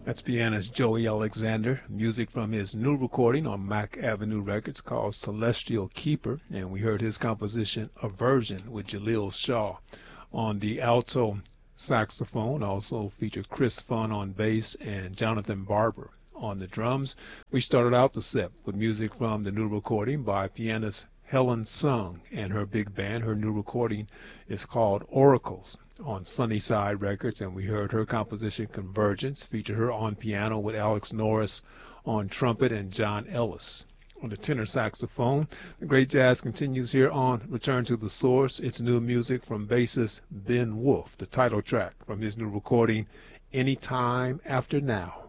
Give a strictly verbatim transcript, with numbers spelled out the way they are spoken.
That's pianist Joey Alexander. Music from his new recording on Mack Avenue Records called Celestial Keeper, and we heard his composition Aversion with Jaleel Shaw. On the alto saxophone also featured Chris Funn on bass and Jonathan Barber on the drums. We started out the set with music from the new recording by pianist Helen Sung and her big band. Her new recording is called Oracles on Sunnyside Records, and we heard her composition Convergence, featured her on piano with Alex Norris on trumpet and John Ellis on the tenor saxophone. The great jazz continues here on Return to the Source. It's new music from bassist Ben Wolf, the title track from his new recording Anytime After Now.